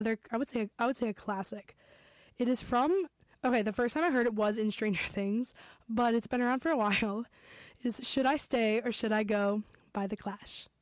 I would say a classic. It is from okay, the first time I heard it was in Stranger Things, but it's been around for a while. It is Should I Stay or Should I Go by The Clash.